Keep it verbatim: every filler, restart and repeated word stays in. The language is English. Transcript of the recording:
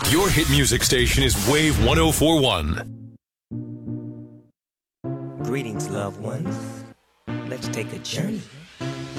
Your hit music station is Wave one oh four point one. Greetings, loved ones. Let's take a journey